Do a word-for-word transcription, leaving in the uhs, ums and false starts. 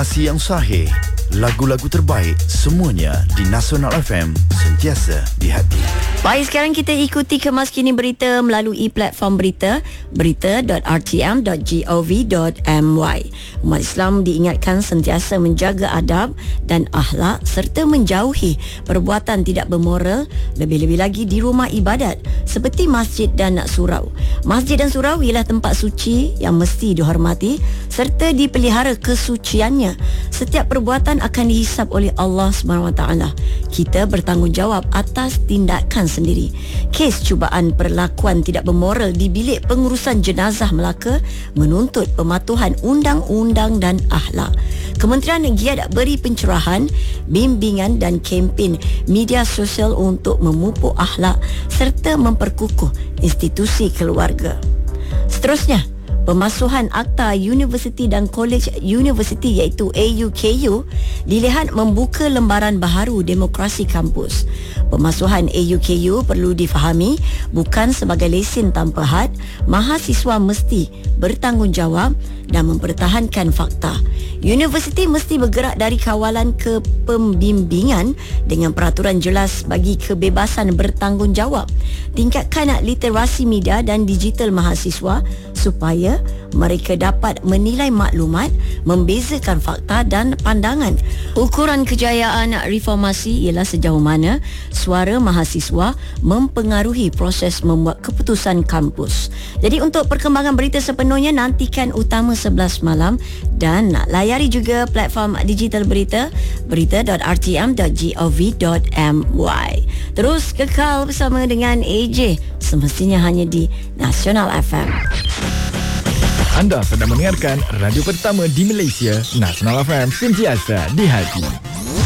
Informasi yang sahih, lagu-lagu terbaik, semuanya di Nasional F M, sentiasa di hati. Baik, sekarang kita ikuti kemas kini berita melalui platform berita berita dot r t m dot gov dot m y. Umat Islam diingatkan sentiasa menjaga adab dan akhlak serta menjauhi perbuatan tidak bermoral, lebih-lebih lagi di rumah ibadat seperti masjid dan surau. Masjid dan surau ialah tempat suci yang mesti dihormati serta dipelihara kesuciannya. Setiap perbuatan akan dihisap oleh Allah subhanahu wa taala. Kita bertanggungjawab atas tindakan sendiri. Kes cubaan perlakuan tidak bermoral di bilik pengurusan jenazah Melaka menuntut pematuhan undang-undang dan akhlak. Kementerian giat beri pencerahan, bimbingan dan kempen media sosial untuk memupuk akhlak serta memperkukuh institusi keluarga. Seterusnya, pemasuhan Akta Universiti dan Kolej Universiti iaitu A U K U dilihat membuka lembaran baharu demokrasi kampus. Pemasuhan A U K U perlu difahami bukan sebagai lesen tanpa had. Mahasiswa mesti bertanggungjawab dan mempertahankan fakta. Universiti mesti bergerak dari kawalan ke pembimbingan dengan peraturan jelas bagi kebebasan bertanggungjawab. Tingkatkan literasi media dan digital mahasiswa supaya mereka dapat menilai maklumat, membezakan fakta dan pandangan. Ukuran kejayaan reformasi ialah sejauh mana suara mahasiswa mempengaruhi proses membuat keputusan kampus. Jadi untuk perkembangan berita sepenuhnya, nantikan Utama sebelas malam dan layari juga platform digital berita berita dot r t m dot gov dot m y. Terus kekal bersama dengan A J, semestinya hanya di Nasional F M. Anda sedang mendengarkan radio pertama di Malaysia, Nasional F M, sentiasa di hati.